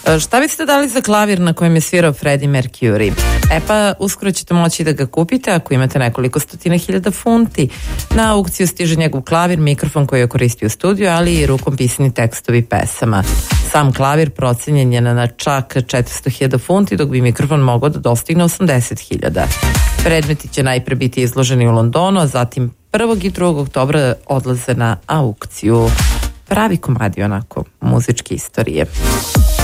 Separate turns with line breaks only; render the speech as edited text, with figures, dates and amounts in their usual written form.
Šta biste dali za klavir na kojem je svirao Freddie Mercury? Pa uskoro ćete moći da ga kupite ako imate nekoliko stotina hiljada funti. Na aukciju stiže njegov klavir, mikrofon koji je koristio u studiju, ali i rukom pisani tekstovi pesama. Sam klavir procenjen je na čak 400.000 funti, dok bi mikrofon mogao da dostigne 80.000. Predmeti će najpre biti izloženi u Londonu, a zatim 1. i 2. oktobra odlaze na aukciju. Pravi komadi onako muzičke istorije.